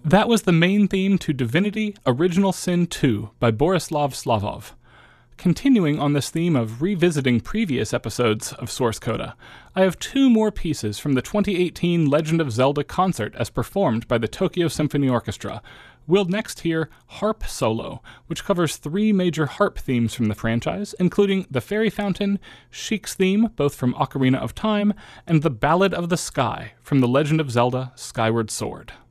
That was the main theme to Divinity Original Sin 2 by Borislav Slavov. Continuing on this theme of revisiting previous episodes of Source Coda, I have two more pieces from the 2018 Legend of Zelda concert as performed by the Tokyo Symphony Orchestra. We'll next hear Harp Solo, which covers three major harp themes from the franchise, including the Fairy Fountain, Sheik's theme, both from Ocarina of Time, and the Ballad of the Sky from The Legend of Zelda Skyward Sword.